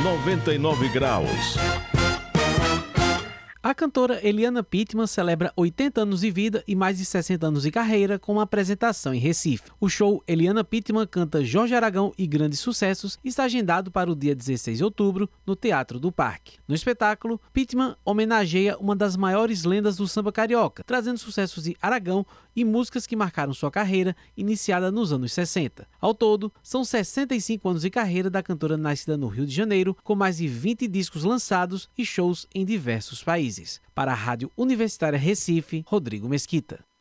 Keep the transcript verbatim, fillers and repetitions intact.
noventa e nove graus. A cantora Eliana Pittman celebra oitenta anos de vida e mais de sessenta anos de carreira com uma apresentação em Recife. O show Eliana Pittman canta Jorge Aragão e Grandes Sucessos está agendado para o dia dezesseis de outubro no Teatro do Parque. No espetáculo, Pittman homenageia uma das maiores lendas do samba carioca, trazendo sucessos de Aragão e músicas que marcaram sua carreira, iniciada nos anos sessenta. Ao todo, são sessenta e cinco anos de carreira da cantora nascida no Rio de Janeiro, com mais de vinte discos lançados e shows em diversos países. Para a Rádio Universitária Recife, Rodrigo Mesquita.